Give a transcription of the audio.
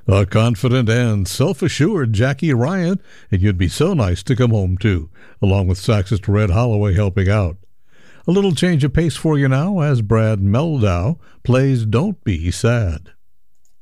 A confident and self-assured Jackie Ryan, and you'd be so nice to come home to, along with saxist Red Holloway helping out. A little change of pace for you now as Brad Mehldau plays Don't Be Sad.